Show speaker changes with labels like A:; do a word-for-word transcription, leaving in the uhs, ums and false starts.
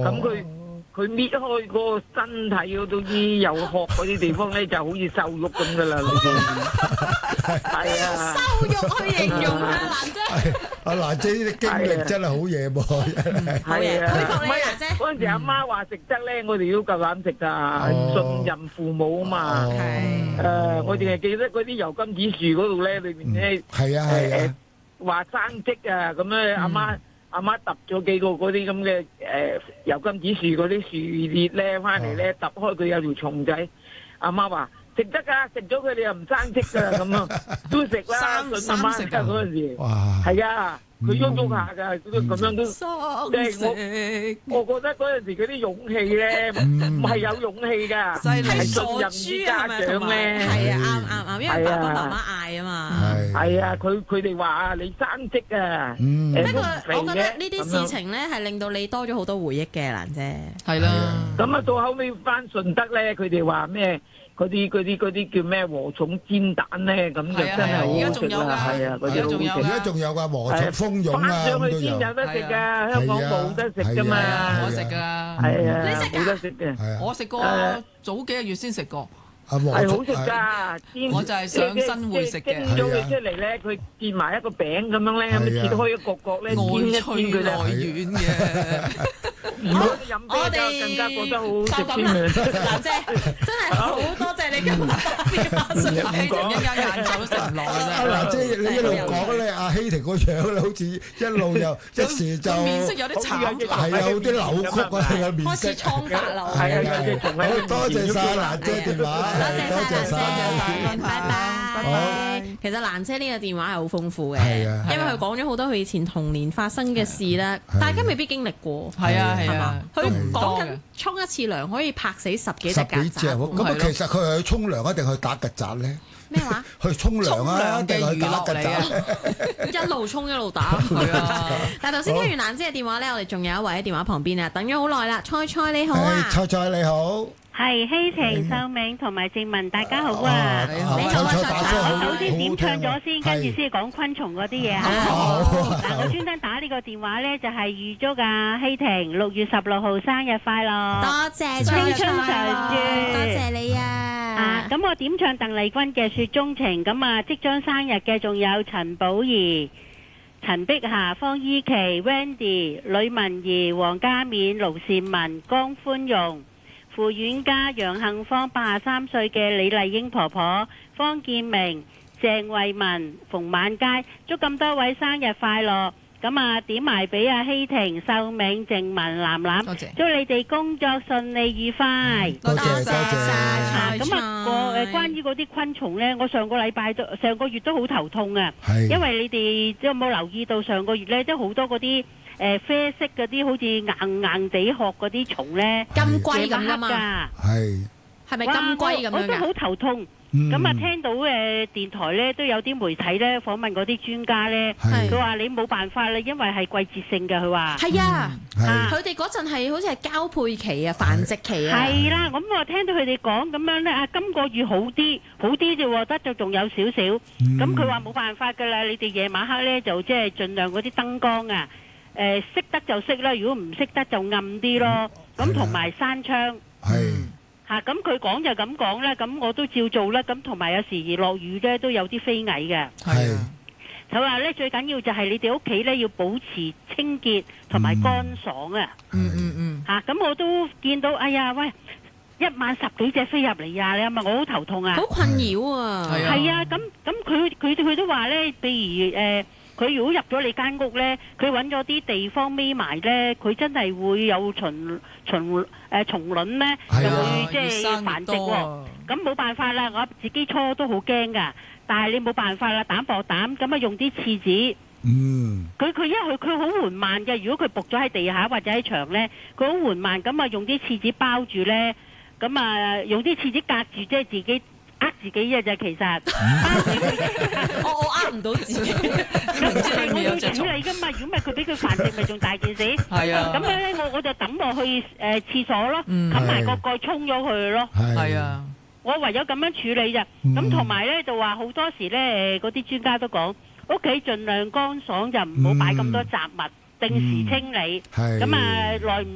A: 咁佢佢搣開嗰個身體嗰度啲有殼嗰啲地方咧，就好似瘦肉咁噶啦，係啊，
B: 瘦肉去形容啊，蘭姐。
C: 阿蘭姐呢啲經歷真係好嘢噃，
B: 好嘢，
A: 係啊，
B: 佩服你
A: 唔係啊
B: 蘭姐。
A: 嗰陣時阿媽話食得咧，我哋都夠膽食噶，信任父母啊嘛。
B: 係
A: 誒，我淨係記得嗰啲油甘子樹嗰度咧，裏面咧
C: 係啊係啊，
A: 話生積啊，咁咧阿媽阿媽揼咗幾個嗰啲咁嘅誒油甘子樹嗰啲樹葉咧翻嚟咧，揼開佢有條蟲仔，阿媽話食得噶，食咗佢哋又唔生積噶咁啊，都食啦，信阿媽噶嗰陣時，
C: 哇，
A: 係啊，佢喐喐下噶，咁樣都。
B: 生
A: 即係我，我覺得嗰陣時嗰啲勇氣咧，唔係有勇氣㗎，
B: 犀利
A: 係
B: 傻
A: 信任啲家長咧。
B: 係啊，啱啱啱，因為爸爸媽媽嗌啊嘛。
C: 係
A: 係啊，佢佢哋話啊，你生積啊，
C: 嗯
A: 誒
B: 不過
A: 都唔肥
B: 我覺得
A: 嘅
B: 呢啲事情咧係令到你多咗好多回憶嘅，蘭姐。
D: 係啦，
A: 咁啊，到後尾翻順德咧，佢哋話咩？嗰啲嗰啲嗰啲叫咩禾蟲煎蛋咧，咁就真係好好食啦，係啊，嗰啲好好食。
C: 而家仲有㗎禾蟲蜂蛹
A: 翻
C: 啊，
A: 上去
C: 咁都有。
A: 先有得食㗎，香港冇得食㗎嘛。
D: 我食㗎，
A: 係啊，
B: 你食㗎
A: 冇得食嘅。
C: 係啊，
D: 我食過，早幾個月先食過。
C: 阿禾蟲
A: 係好食㗎，煎
D: 我就係上身會食嘅
A: 蒸咗佢出嚟咧，佢煎埋一個餅咁樣咧，咁切開一角角咧，煎一煎
D: 外脆內
A: 佢咧。
D: 軟嘅。
A: 如果飲啤就更加覺得好好食添啊！
B: 蘭姐真係好多謝你今日電話上嚟，
D: 一間晏晝都食唔落
C: 阿
D: 㗎
C: 蘭姐，你一路講咧，阿希婷個樣咧，好似一路又一時就
D: 啫，面色有啲慘，
C: 係啊，有啲扭曲啊，個面色
B: 開始。蒼白流。
A: 係啊，有隻蟲喺
C: 好多謝晒蘭姐電話，
B: 多謝
C: 多謝
B: 晒蘭姐，
C: 晒。
B: 拜拜。
C: 好
B: 其實蘭姐呢個電話係好豐富嘅，
C: 係啊
B: 因為佢講咗好多佢以前童年發生嘅事咧，大家未必經歷過。
D: 係啊係啊
B: 係嘛，佢
D: 都唔多
B: 講緊
D: 嘅。
B: 沖一次涼可以拍死十幾隻
C: 十
B: 曱
C: 幾隻喎，
B: 甴。
C: 咁啊，
D: 係咯
C: 其實佢係去沖涼一定去打曱甴咧？
B: 咩話？
C: 去沖涼啊，定係去打曱
D: 沖涼嘅娛樂
C: 甴？
B: 一路沖一路打。
D: 係啊，
B: 但係頭先聽完蘭姐嘅電話咧，我哋仲有一位喺電話旁邊啊，等咗好耐啦。菜菜你好啊
C: 係，菜菜你好。
E: 係希婷、秀明同埋靜文，大家好啊！
D: 你好
B: 你好啊
C: 菜菜打聲好
E: 我首先點唱咗先，跟住
C: 係
E: 先講昆蟲嗰啲嘢嚇。
C: 好
E: 嗱，我專登打呢個電話呢，就係預祝啊希婷六月十六號生日快樂。
B: 多謝
E: 青春
B: 菜菜
E: 常駐
B: 多謝你
E: 啊
B: 啊！！
E: 咁我點唱鄧麗君嘅《雪中情》，咁啊即將生日嘅仲有陳寶儀、陳碧霞、方依琪、Wendy、呂文儀、黃家勉、盧善文、江寬容、傅婉嘉、楊杏芳，八十三歲嘅李麗英婆婆、方建明、鄭慧文、馮晚佳，祝咁多位生日快樂！咁啊，點埋俾阿希婷、秀明、靜文、藍藍，
D: 多謝
E: 祝你哋工作順利愉快。
C: 多謝多謝。
E: 啊咁啊，個誒關於嗰啲昆蟲呢，我上個禮拜都上個月都好頭痛啊，
C: 係
E: 因為你哋有冇留意到上個月呢，都好多嗰啲誒啡色嗰啲好似硬硬地殼嗰啲蟲呢，
B: 金龜
E: 夜晚黑
B: 咁噶嘛？
E: 㗎。
C: 係。
B: 係咪金龜咁樣㗎？
E: 哇我我都好頭痛。
C: 嗯
E: 咁啊，聽到誒電台咧都有啲媒體咧訪問嗰啲專家咧，
C: 係
E: 佢話你冇辦法啦，因為係季節性嘅，佢話
B: 係啊，
C: 係
B: 佢哋嗰陣係好似係交配期啊、繁殖期啊。
E: 係啦。咁我聽到佢哋講咁樣咧，啊今個月好啲，好啲啫喎，得就仲有少少。咁佢話冇辦法㗎啦，你哋夜晚黑咧就即係盡量嗰啲燈光啊，誒熄得就熄啦，如果唔熄得就暗啲咯。咁同埋閂窗。
C: 係
E: 嚇，咁佢講就咁講啦，咁我都照做啦。咁同埋有時落雨咧都有啲飛蟻嘅。
C: 係
E: 佢話咧最緊要就係你哋屋企咧要保持清潔同埋乾爽啊！
D: 嗯嗯嗯，
E: 嚇，咁我都見到，哎呀喂，一晚十幾隻飛入嚟啊！你係咪我好頭痛啊？
B: 好困擾啊！
D: 係啊
E: 係啊，咁咁佢佢佢都話咧，譬如誒，佢如果入咗你間屋咧，佢揾咗啲地方匿埋咧，佢真係會有蟲蟲誒蟲卵咧，就
C: 係啊
E: 會即係繁殖喎。咁冇辦法啦，我自己初都好驚噶，但係你冇辦法啦，膽薄膽咁啊，用啲廁紙。
C: 嗯
E: 佢佢因為佢好緩慢嘅，如果佢仆咗喺地下或者喺牆咧，佢好緩慢咁啊，用啲廁紙包住咧，咁啊用啲廁紙隔住，即係自己呃自己嘅啫。其實包住佢，
B: 我我呃唔到自己。
E: 咁但係我要處理噶嘛，如果唔係佢俾佢繁殖，咪仲大件事。
D: 係啊，
E: 咁樣咧，我我就抌落去誒廁所咯，
D: 嗯
E: 冚埋個蓋沖咗佢咯。
D: 係啊，
E: 我唯有咁樣處理咋。咁同埋咧就話好多時咧，誒嗰啲專家都講屋企盡量乾爽，就唔好擺咁多雜物，定時清理。
C: 係
E: 咁啊，耐唔